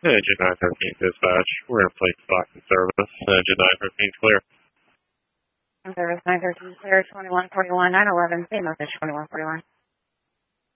Engine 913 dispatch. We're in plate stock and service. Engine 913 clear. Service 913 clear, 2141, 911, same message, 2141.